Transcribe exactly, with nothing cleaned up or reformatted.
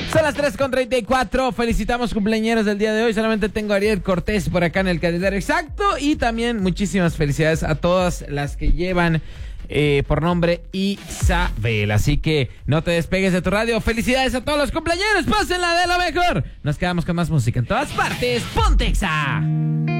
Son las tres con treinta y cuatro. Felicitamos cumpleañeros del día de hoy. Solamente tengo a Ariel Cortés por acá en el calendario exacto. Y también muchísimas felicidades a todas las que llevan eh, por nombre Isabel. Así que no te despegues de tu radio. Felicidades a todos los cumpleañeros. Pásenla de lo mejor. Nos quedamos con más música en todas partes. ¡Ponte Exa!